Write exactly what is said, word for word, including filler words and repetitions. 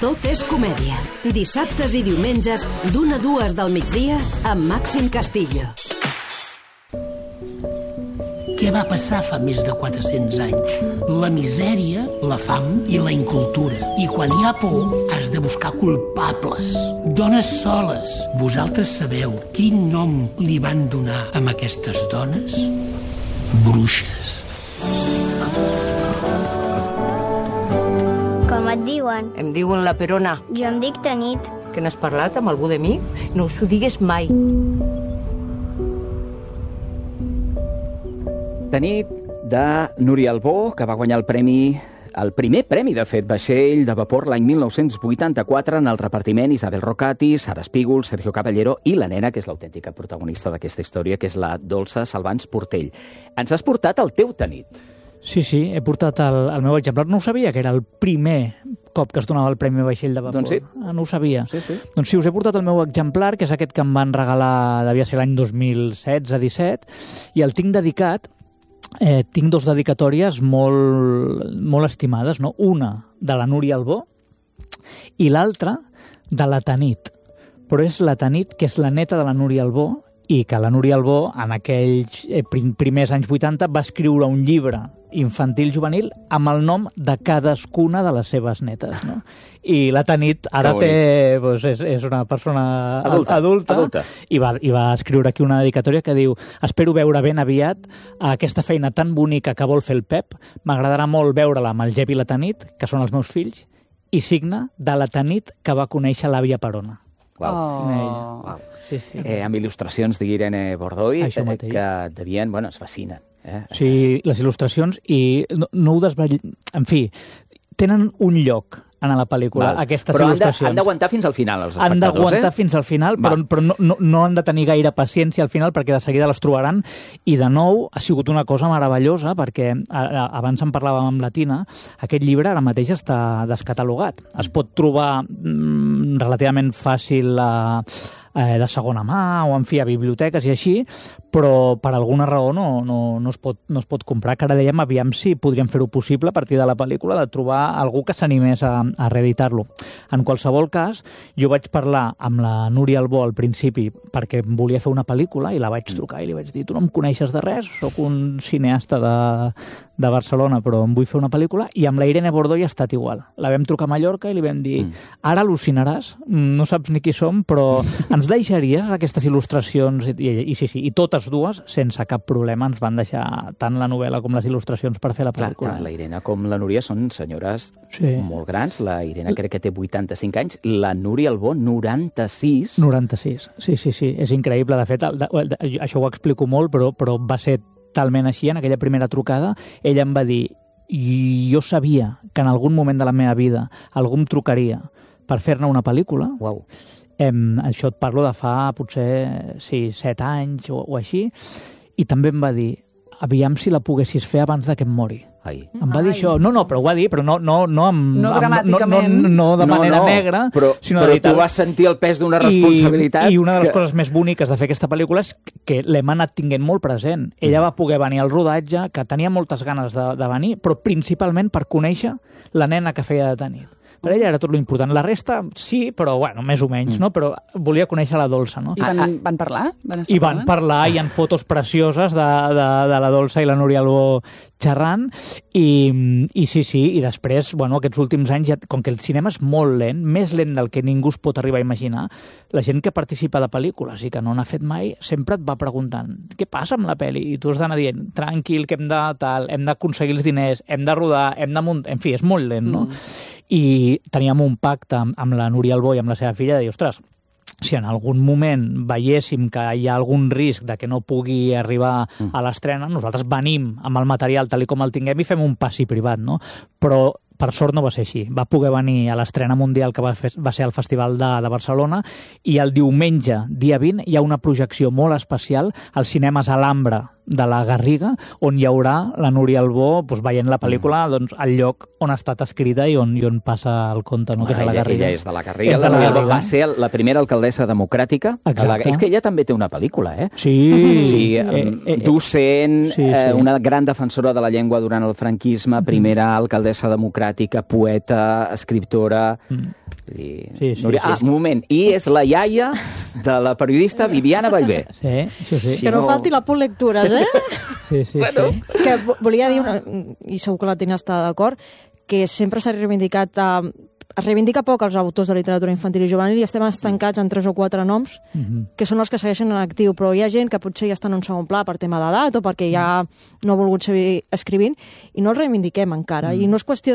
Tot és comèdia. Dissabtes i diumenges, d'una a dues del migdia, amb Màxim Castillo. Què va passar fa més de quatre-cents anys? La misèria, la fam i la incultura. I quan hi ha por, has de buscar culpables. Dones soles. Vosaltres sabeu quin nom li van donar a aquestes dones? Bruixes. Com et diuen? Em diuen la Perona. Jo em dic Tanit. Que n'has parlat amb algú de mi? No us ho digues mai. Tanit, de Núria Albó, que va guanyar el premi, el primer premi, de fet, vaixell de vapor l'any mil nou-cents vuitanta-quatre en el repartiment Isabel Rocati, Sara Espígol, Sergio Caballero i la nena, que és l'autèntica protagonista d'aquesta història, que és la Dolça Salvans Portell. Ens has portat el teu Tanit. Sí, sí, he portat el, el meu exemplar. No ho sabia, que era el primer cop que es donava el Premi Vaixell de Vapor. Doncs sí. Ah, no ho sabia. Sí, sí. Doncs sí, us he portat el meu exemplar, que és aquest que em van regalar, devia ser l'any dos mil setze disset, i el tinc dedicat. Eh, tinc dos dedicatòries molt, molt estimades, no? Una de la Núria Albó i l'altra de la Tanit. Però és la Tanit, que és la neta de la Núria Albó, i que la Núria Albó, en aquells eh, prim, primers anys vuitanta, va escriure un llibre infantil-juvenil amb el nom de cadascuna de les seves netes, no? I la Tanit ara té, doncs, és, és una persona adulta, adulta, adulta. I, va, i va escriure aquí una dedicatòria que diu: espero veure ben aviat aquesta feina tan bonica que vol fer el Pep, m'agradarà molt veure-la amb el Gep i la Tanit, que són els meus fills, i signa de la Tanit que va conèixer l'àvia Perona. Uau. Oh. Uau. Sí, sí. Eh, amb il·lustracions d'Irene Bordoi, Això eh, mateix. que devien, bueno, es fascinen. Eh? Sí, les il·lustracions, i no, no ho desvetll... En fi, tenen un lloc en la pel·lícula, Val. aquestes però il·lustracions. Però han d'aguantar fins al final, els espectadors, Han d'aguantar eh? fins al final, però, però no, no, no han de tenir gaire paciència al final, perquè de seguida les trobaran. I, de nou, ha sigut una cosa meravellosa, perquè a, a, abans en parlàvem amb la Tina, aquest llibre ara mateix està descatalogat. Es pot trobar mm, relativament fàcil a... Eh, de segona mà, o en fi, a biblioteques i així, però per alguna raó no, no, no, es pot, no es pot comprar, que ara dèiem aviam si podríem fer-ho possible a partir de la pel·lícula, de trobar algú que s'animés a, a reeditar-lo. En qualsevol cas, jo vaig parlar amb la Núria Albó al principi perquè em volia fer una pel·lícula i la vaig trucar i li vaig dir: tu no em coneixes de res, sóc un cineasta de, de Barcelona, però em vull fer una pel·lícula. I amb la Irene Bordoi ha estat igual. La vam trucar a Mallorca i li vam dir: mm. ara al·lucinaràs, no saps ni qui som, però ens deixaries aquestes il·lustracions? I, i, i sí, sí, i totes dues, sense cap problema, ens van deixar tant la novel·la com les il·lustracions per fer la pel·lícula. Clar, clar, la Irene com la Núria són senyores sí. molt grans. La Irene crec que té vuitanta-cinc anys, la Núria Albó noranta-sis. noranta-sis, sí, sí, sí, és increïble. De fet, el, el, això ho explico molt, però, però va ser talment així. En aquella primera trucada, ella em va dir: i jo sabia que en algun moment de la meva vida algú em trucaria per fer-ne una pel·lícula. Uau. Em, això et parlo de fa potser sí, set anys o, o així, i també em va dir: aviam si la poguessis fer abans de que em mori. Ai. Em va dir això. No, no, però ho va dir, però no, no, no, amb, no amb, gramàticament. No, no, no de manera no, no, negra, però, sinó però de tu vas sentir el pes d'una responsabilitat. I, I una de les que... coses més boniques de fer aquesta pel·lícula és que l'hem anat tinguent molt present. Ella mm. va poder venir al rodatge, que tenia moltes ganes de, de venir, però principalment per conèixer la nena que feia de Tanit. Per ella era tot l'important. La resta, sí, però, bueno, més o menys, mm. no? Però volia conèixer la Dolça, no? I van, van parlar? Van I van parlant? parlar, hi ha fotos precioses de, de, de la Dolça i la Núria Albó xerrant, i, i sí, sí, i després, bueno, aquests últims anys, ja, com que el cinema és molt lent, més lent del que ningú es pot arribar a imaginar, la gent que participa de pel·lícules i que no n'ha fet mai, sempre et va preguntant: què passa amb la pel·li? I tu has d'anar dient: tranquil, que hem de tal, hem d'aconseguir els diners, hem de rodar, hem de muntar... En fi, és molt lent, no? Mm. I teníem un pacte amb, amb la Núria Albó i amb la seva filla de dir: ostres, si en algun moment veiéssim que hi ha algun risc de que no pugui arribar mm. a l'estrena, nosaltres venim amb el material tal i com el tinguem i fem un passi privat, no? Però per sort no va ser així. Va poder venir a l'estrena mundial que va, fer, va ser al Festival de, de Barcelona, i el diumenge, dia vint, hi ha una projecció molt especial als cinemes Alhambra de la Garriga, on hi haurà la Núria Albó doncs, veient la pel·lícula doncs, al lloc on ha estat escrita i on, i on passa el conte, no? Que és a la Garriga. Ella és de la Garriga. És de la la Núria Albó Garriga. va ser la primera alcaldessa democràtica. Exacte. La... És que ella també té una pel·lícula, eh? Sí. Sí, Eh, eh, docent, sí, sí. Eh, una gran defensora de la llengua durant el franquisme, primera alcaldessa democràtica, poeta, escriptora... Mm. I... Sí, sí, Núria... sí. Ah, un moment. I és la iaia de la periodista Viviana Vallvé. Sí, sí, sí. Sí. Que no no- falti la por lectures, eh? Sí, sí, Bueno. sí. Que vo- volia dir, una, i segur que la Tina està d'acord, que sempre s'ha reivindicat... Eh, es reivindica poc els autors de literatura infantil i juvenil i estem estancats en tres o quatre noms Mhm. que són els que segueixen en actiu, però hi ha gent que potser ja està en un segon pla per tema d'edat o perquè ja no ha volgut seguir escrivint i no els reivindiquem encara. I no és qüestió